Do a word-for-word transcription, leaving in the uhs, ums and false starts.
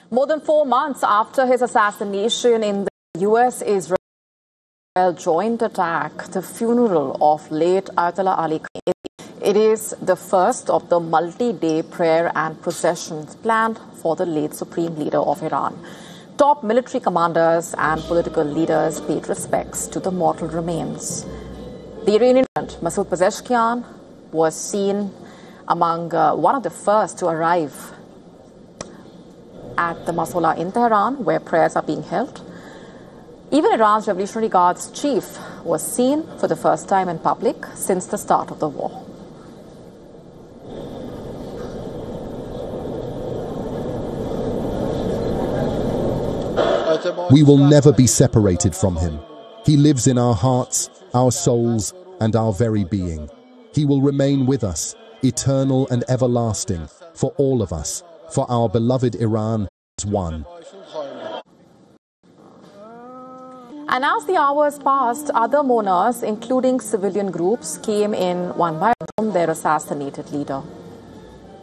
More than four months after his assassination in the U S-Israel joint attack, the funeral of late Ayatollah Ali Khamenei, it is the first of the multi-day prayer and processions planned for the late Supreme Leader of Iran. Top military commanders and political leaders paid respects to the mortal remains. The Iranian President Masoud Pezeshkian was seen among uh, one of the first to arrive at the Mausoleum in Tehran, where prayers are being held. Even Iran's Revolutionary Guard's chief was seen for the first time in public since the start of the war. We will never be separated from him. He lives in our hearts, our souls, and our very being. He will remain with us, eternal and everlasting, for all of us, for our beloved Iran is one. And as the hours passed, other mourners, including civilian groups, came in one by one their assassinated leader.